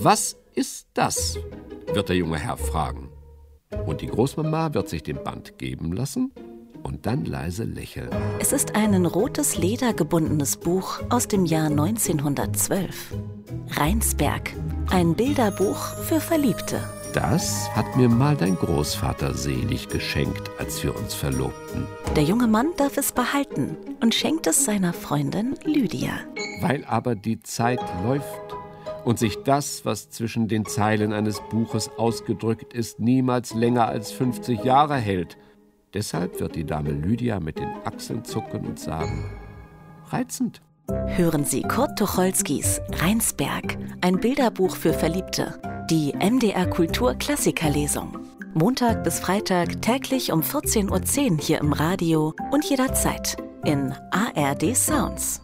Was ist das?, wird der junge Herr fragen. Und die Großmama wird sich den Band geben lassen und dann leise lächeln. Es ist ein in rotes Leder gebundenes Buch aus dem Jahr 1912. Rheinsberg, ein Bilderbuch für Verliebte. Das hat mir mal dein Großvater selig geschenkt, als wir uns verlobten. Der junge Mann darf es behalten und schenkt es seiner Freundin Lydia. Weil aber die Zeit läuft und sich das, was zwischen den Zeilen eines Buches ausgedrückt ist, niemals länger als 50 Jahre hält. Deshalb wird die Dame Lydia mit den Achseln zucken und sagen: reizend. Hören Sie Kurt Tucholskys Rheinsberg, ein Bilderbuch für Verliebte. Die MDR Kultur Klassikerlesung. Montag bis Freitag täglich um 14:10 Uhr hier im Radio und jederzeit in ARD Sounds.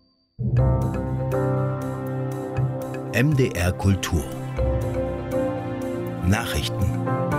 MDR Kultur Nachrichten.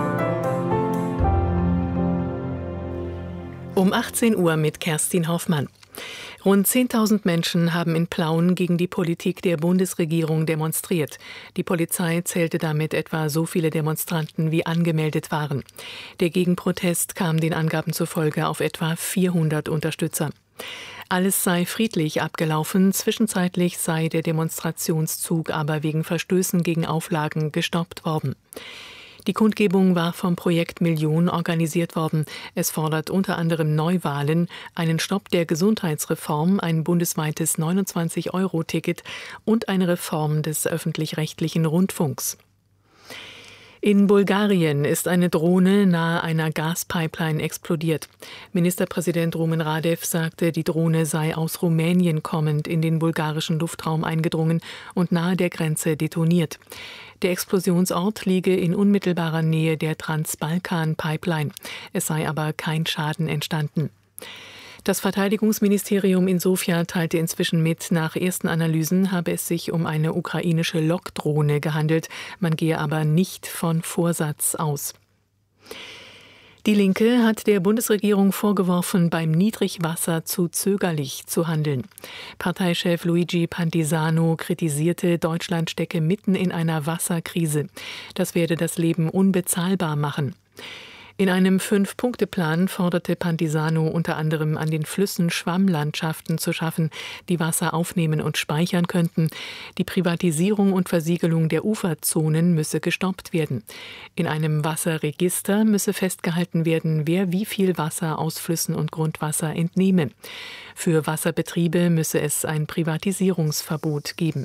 Um 18 Uhr mit Kerstin Hoffmann. Rund 10.000 Menschen haben in Plauen gegen die Politik der Bundesregierung demonstriert. Die Polizei zählte damit etwa so viele Demonstranten, wie angemeldet waren. Der Gegenprotest kam den Angaben zufolge auf etwa 400 Unterstützer. Alles sei friedlich abgelaufen, zwischenzeitlich sei der Demonstrationszug aber wegen Verstößen gegen Auflagen gestoppt worden. Die Kundgebung war vom Projekt Million organisiert worden. Es fordert unter anderem Neuwahlen, einen Stopp der Gesundheitsreform, ein bundesweites 29-Euro-Ticket und eine Reform des öffentlich-rechtlichen Rundfunks. In Bulgarien ist eine Drohne nahe einer Gaspipeline explodiert. Ministerpräsident Rumen Radev sagte, die Drohne sei aus Rumänien kommend in den bulgarischen Luftraum eingedrungen und nahe der Grenze detoniert. Der Explosionsort liege in unmittelbarer Nähe der Transbalkan-Pipeline. Es sei aber kein Schaden entstanden. Das Verteidigungsministerium in Sofia teilte inzwischen mit, nach ersten Analysen habe es sich um eine ukrainische Lockdrohne gehandelt. Man gehe aber nicht von Vorsatz aus. Die Linke hat der Bundesregierung vorgeworfen, beim Niedrigwasser zu zögerlich zu handeln. Parteichef Luigi Pantisano kritisierte, Deutschland stecke mitten in einer Wasserkrise. Das werde das Leben unbezahlbar machen. In einem 5-Punkte-Plan forderte Pantisano unter anderem, an den Flüssen Schwammlandschaften zu schaffen, die Wasser aufnehmen und speichern könnten. Die Privatisierung und Versiegelung der Uferzonen müsse gestoppt werden. In einem Wasserregister müsse festgehalten werden, wer wie viel Wasser aus Flüssen und Grundwasser entnehme. Für Wasserbetriebe müsse es ein Privatisierungsverbot geben.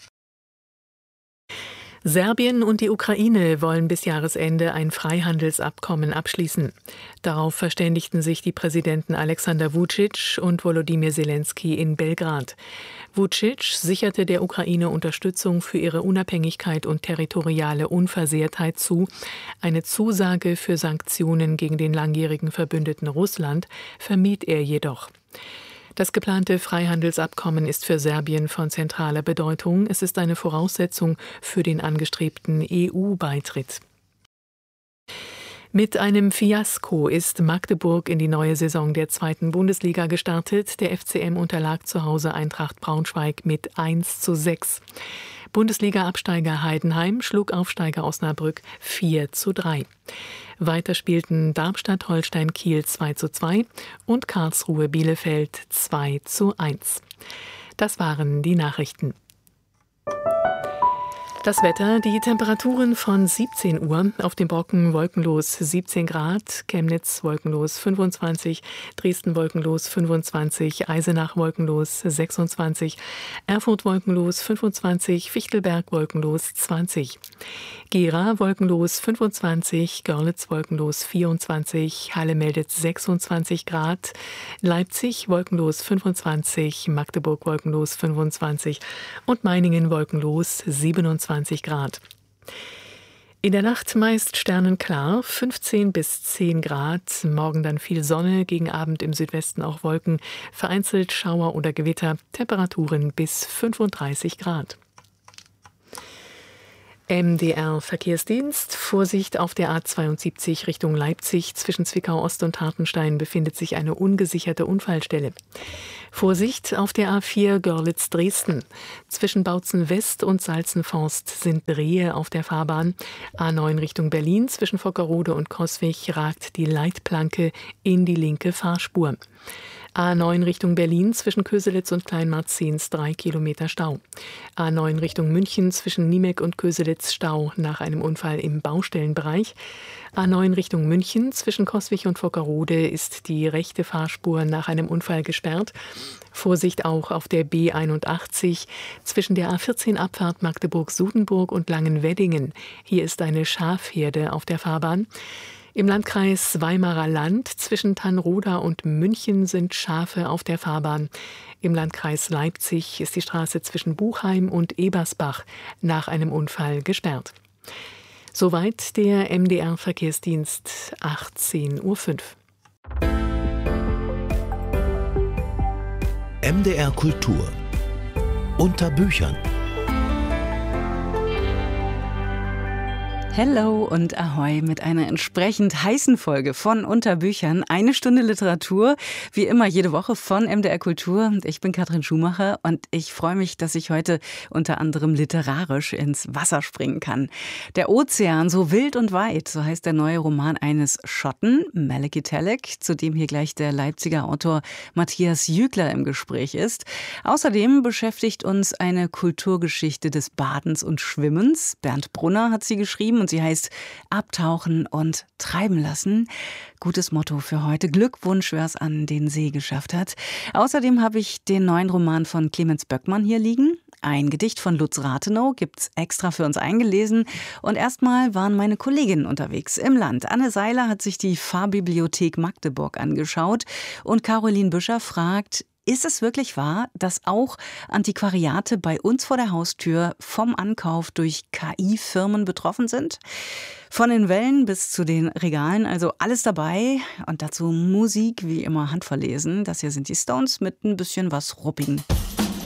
Serbien und die Ukraine wollen bis Jahresende ein Freihandelsabkommen abschließen. Darauf verständigten sich die Präsidenten Alexander Vučić und Volodymyr Zelensky in Belgrad. Vučić sicherte der Ukraine Unterstützung für ihre Unabhängigkeit und territoriale Unversehrtheit zu. Eine Zusage für Sanktionen gegen den langjährigen Verbündeten Russland vermied er jedoch. Das geplante Freihandelsabkommen ist für Serbien von zentraler Bedeutung. Es ist eine Voraussetzung für den angestrebten EU-Beitritt. Mit einem Fiasko ist Magdeburg in die neue Saison der 2. Bundesliga gestartet. Der FCM unterlag zu Hause Eintracht Braunschweig mit 1:6. Bundesliga-Absteiger Heidenheim schlug Aufsteiger Osnabrück 4:3. Weiter spielten Darmstadt-Holstein-Kiel 2:2 und Karlsruhe-Bielefeld 2:1. Das waren die Nachrichten. Das Wetter, die Temperaturen von 17 Uhr, auf dem Brocken wolkenlos 17 Grad, Chemnitz wolkenlos 25, Dresden wolkenlos 25, Eisenach wolkenlos 26, Erfurt wolkenlos 25, Fichtelberg wolkenlos 20, Gera wolkenlos 25, Görlitz wolkenlos 24, Halle meldet 26 Grad, Leipzig wolkenlos 25, Magdeburg wolkenlos 25 und Meiningen wolkenlos 27 Grad. In der Nacht meist sternenklar, 15 bis 10 Grad, morgen dann viel Sonne, gegen Abend im Südwesten auch Wolken, vereinzelt Schauer oder Gewitter, Temperaturen bis 35 Grad. MDR Verkehrsdienst. Vorsicht auf der A72 Richtung Leipzig. Zwischen Zwickau Ost und Hartenstein befindet sich eine ungesicherte Unfallstelle. Vorsicht auf der A4 Görlitz-Dresden. Zwischen Bautzen West und Salzenforst sind Rehe auf der Fahrbahn. A9 Richtung Berlin. Zwischen Vockerode und Coswig ragt die Leitplanke in die linke Fahrspur. A9 Richtung Berlin zwischen Köselitz und Kleinmarzens 3 Kilometer Stau. A9 Richtung München zwischen Niemek und Köselitz Stau nach einem Unfall im Baustellenbereich. A9 Richtung München zwischen Coswig und Vockerode ist die rechte Fahrspur nach einem Unfall gesperrt. Vorsicht auch auf der B81 zwischen der A14 Abfahrt Magdeburg-Sudenburg und Langenweddingen. Hier ist eine Schafherde auf der Fahrbahn. Im Landkreis Weimarer Land zwischen Tannroda und München sind Schafe auf der Fahrbahn. Im Landkreis Leipzig ist die Straße zwischen Buchheim und Ebersbach nach einem Unfall gesperrt. Soweit der MDR Verkehrsdienst, 18:05 Uhr. MDR Kultur unter Büchern. Hello und Ahoi mit einer entsprechend heißen Folge von Unter Büchern. 1 Stunde Literatur, wie immer jede Woche von MDR Kultur. Ich bin Katrin Schumacher und ich freue mich, dass ich heute unter anderem literarisch ins Wasser springen kann. Der Ozean, so wild und weit, so heißt der neue Roman eines Schotten, Malachy Telek, zu dem hier gleich der Leipziger Autor Matthias Jügler im Gespräch ist. Außerdem beschäftigt uns eine Kulturgeschichte des Badens und Schwimmens. Bernd Brunner hat sie geschrieben und sie heißt Abtauchen und treiben lassen. Gutes Motto für heute. Glückwunsch, wer es an den See geschafft hat. Außerdem habe ich den neuen Roman von Clemens Böckmann hier liegen. Ein Gedicht von Lutz Rathenow gibt's extra für uns eingelesen. Und erstmal waren meine Kolleginnen unterwegs im Land. Anne Seiler hat sich die Pfarrbibliothek Magdeburg angeschaut und Caroline Büscher fragt: Ist es wirklich wahr, dass auch Antiquariate bei uns vor der Haustür vom Ankauf durch KI-Firmen betroffen sind? Von den Wellen bis zu den Regalen, also alles dabei. Und dazu Musik, wie immer handverlesen. Das hier sind die Stones mit ein bisschen was Ruppigen.